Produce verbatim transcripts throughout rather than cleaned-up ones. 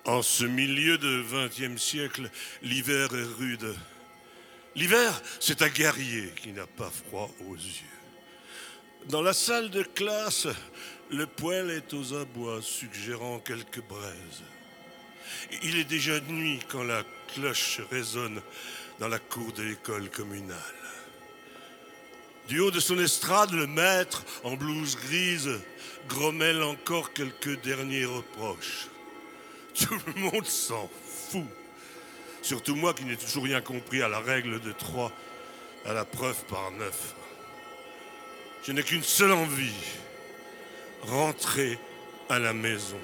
En ce milieu de vingtième siècle, l'hiver est rude. L'hiver, c'est un guerrier qui n'a pas froid aux yeux. Dans la salle de classe, le poêle est aux abois, suggérant quelques braises. Il est déjà nuit quand la cloche résonne dans la cour de l'école communale. Du haut de son estrade, le maître, en blouse grise, grommelle encore quelques derniers reproches. Tout le monde s'en fout. Surtout moi qui n'ai toujours rien compris à la règle de trois, à la preuve par neuf. Je n'ai qu'une seule envie, rentrer à la maison.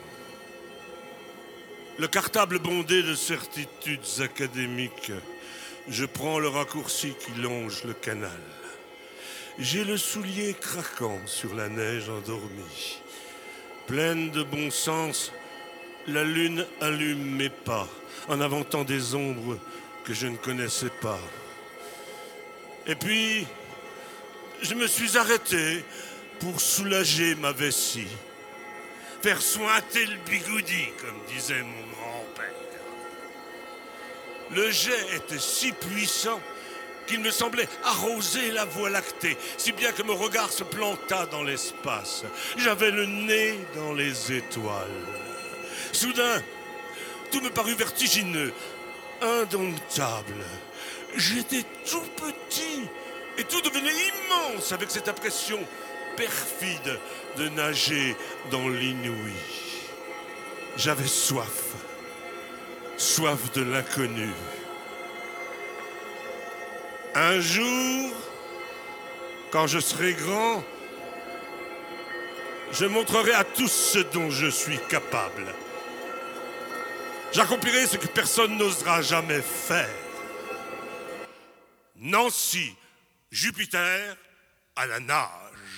Le cartable bondé de certitudes académiques, je prends le raccourci qui longe le canal. J'ai le soulier craquant sur la neige endormie. Pleine de bon sens, la lune allume mes pas, en inventant des ombres que je ne connaissais pas. Et puis, je me suis arrêté pour soulager ma vessie. Faire sointer le bigoudi, comme disait mon grand-père. Le jet était si puissant qu'il me semblait arroser la Voie lactée, si bien que mon regard se planta dans l'espace. J'avais le nez dans les étoiles. Soudain, tout me parut vertigineux, indomptable. J'étais tout petit et tout devenait immense avec cette impression perfide de nager dans l'inouï. J'avais soif, soif de l'inconnu. Un jour, quand je serai grand, je montrerai à tous ce dont je suis capable. J'accomplirai ce que personne n'osera jamais faire. Nancy, Jupiter, à la nage.